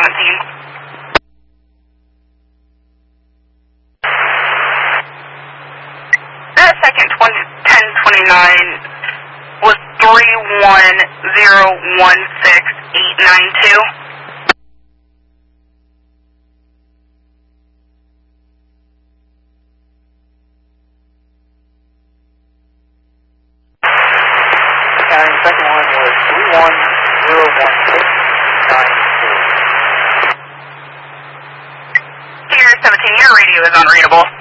That second 1029 was 31016,892. Second one was 31016,992. Sierra 17, your radio is unreadable.